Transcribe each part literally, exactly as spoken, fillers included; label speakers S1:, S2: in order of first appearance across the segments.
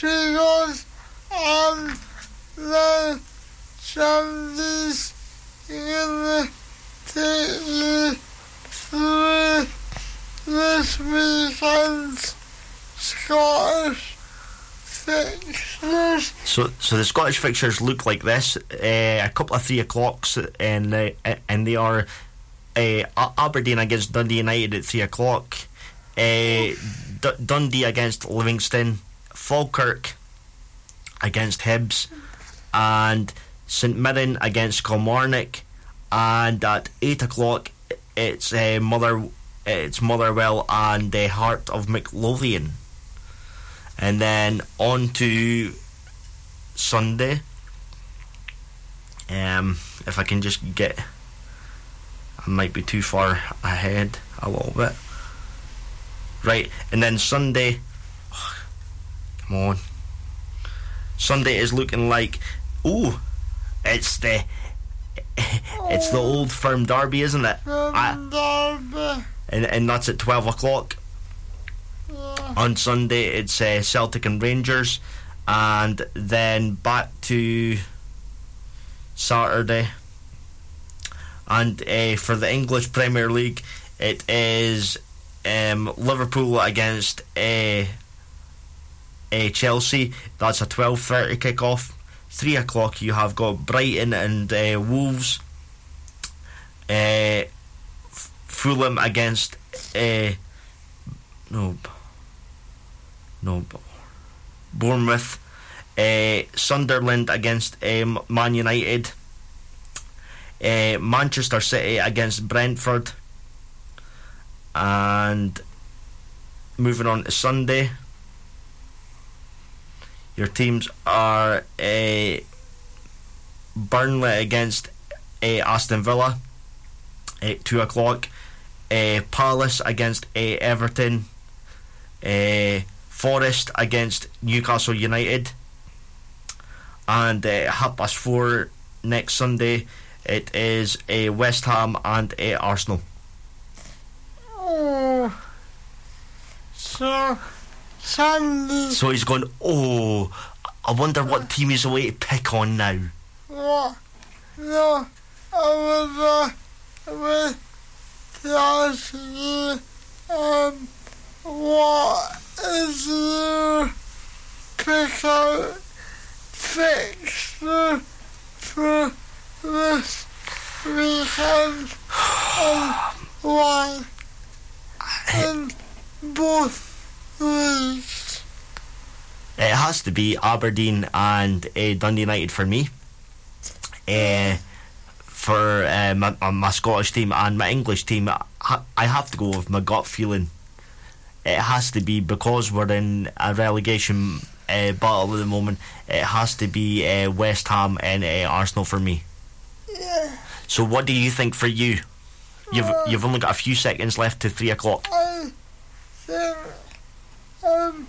S1: goes on the Chinese going to take you through this weekend's Scottish fixtures.
S2: So, so the Scottish fixtures look like this: uh, a couple of three o'clocks, and uh, and they are uh, Aberdeen against Dundee United at three o'clock, uh, D- Dundee against Livingston, Falkirk against Hibs, and St Mirren against Kilmarnock, and at eight o'clock it's uh, Mother it's Motherwell and the uh, Heart of Midlothian. And then on to Sunday. Um, if I can just get, I might be too far ahead a little bit. Right, and then Sunday. Oh, come on. Sunday is looking like, ooh, it's the, it's the Old Firm Derby, isn't it?
S1: Firm Derby.
S2: And and that's at twelve o'clock.
S1: Yeah.
S2: On Sunday it's uh, Celtic and Rangers, and then back to Saturday. And uh, for the English Premier League, it is um, Liverpool against uh, uh, Chelsea. That's a twelve thirty kick-off. three o'clock you have got Brighton and uh, Wolves. Uh, Fulham against uh, no no Bournemouth, uh, Sunderland against um, Man United, uh, Manchester City against Brentford, and moving on to Sunday, your teams are uh, Burnley against uh, Aston Villa at two o'clock. Uh, Palace against uh, Everton, uh, Forest against Newcastle United, and uh, half past four next Sunday it is uh, West Ham and uh, Arsenal.
S1: Oh, so Sunday.
S2: So he's going, oh, I wonder what team he's away to pick on now.
S1: What? No, I was uh, with to ask you, um, what is your pick-out fixture for this weekend, and why in both leagues?
S2: It has to be Aberdeen and uh, Dundee United for me. Uh, for uh, my, my Scottish team and my English team, I have to go with my gut feeling. It has to be, because we're in a relegation uh, battle at the moment, it has to be uh, West Ham and uh, Arsenal for me.
S1: Yeah.
S2: So what do you think for you? You've
S1: Uh,
S2: you've only got a few seconds left to three o'clock.
S1: I think um,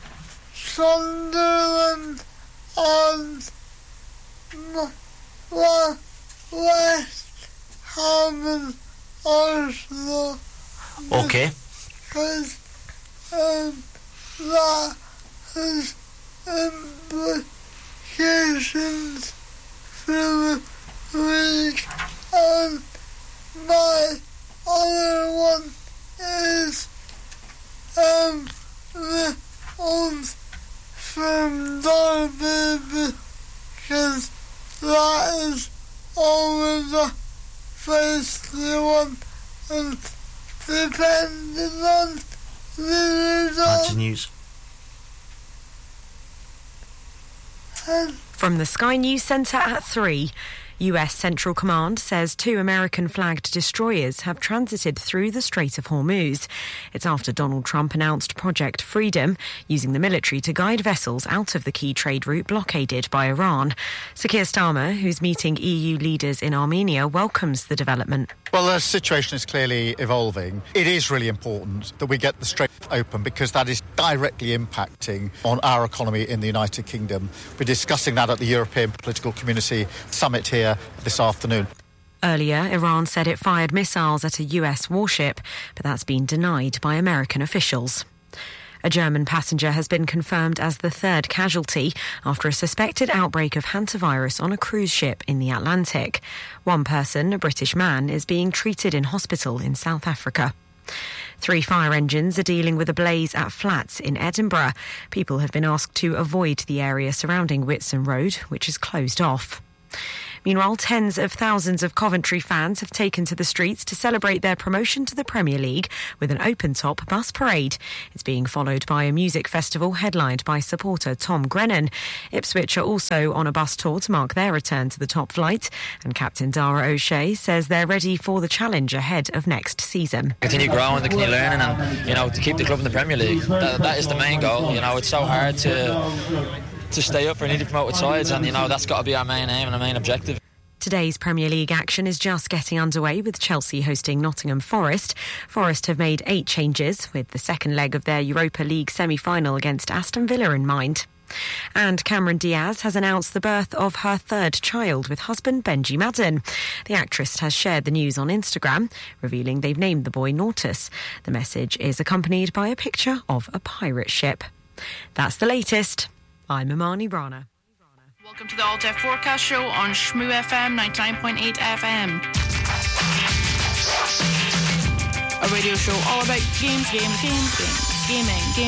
S1: Sunderland and M- Le- West Ham and Arsenal.
S2: Okay.
S1: Because um, that has implications for the league. And my other one is um, the Old Firm Derby, because that is always a feisty one, and depending on the result.
S2: That's the news.
S3: From the Sky News Centre at three, U S Central Command says two American-flagged destroyers have transited through the Strait of Hormuz. It's after Donald Trump announced Project Freedom, using the military to guide vessels out of the key trade route blockaded by Iran. Sir Keir Starmer, who's meeting E U leaders in Armenia, welcomes the development.
S4: Well, the situation is clearly evolving. It is really important that we get the Strait open, because that is directly impacting on our economy in the United Kingdom. We're discussing that at the European Political Community Summit here this afternoon.
S3: Earlier, Iran said it fired missiles at a U S warship, but that's been denied by American officials. A German passenger has been confirmed as the third casualty after a suspected outbreak of hantavirus on a cruise ship in the Atlantic. One person, a British man, is being treated in hospital in South Africa. Three fire engines are dealing with a blaze at flats in Edinburgh. People have been asked to avoid the area surrounding Whitsun Road, which is closed off. Meanwhile, tens of thousands of Coventry fans have taken to the streets to celebrate their promotion to the Premier League with an open-top bus parade. It's being followed by a music festival headlined by supporter Tom Grennan. Ipswich are also on a bus tour to mark their return to the top flight, and captain Dara O'Shea says they're ready for the challenge ahead of next season.
S5: Continue growing, to continue learning, and you know, to keep the club in the Premier League. That, that is the main goal. You know, it's so hard to to stay up for newly promoted sides, and you know that's got to be our main aim and our main objective.
S3: Today's Premier League action is just getting underway, with Chelsea hosting Nottingham Forest. Forest have made eight changes, with the second leg of their Europa League semi-final against Aston Villa in mind. And Cameron Diaz has announced the birth of her third child with husband Benji Madden. The actress has shared the news on Instagram, revealing they've named the boy Nautus. The message is accompanied by a picture of a pirate ship. That's the latest. I'm Imani Rana.
S6: Welcome to the All Deaf Forecast Show on Shmoo F M ninety-nine point eight F M. A radio show all about games, games, games, games, gaming, gaming.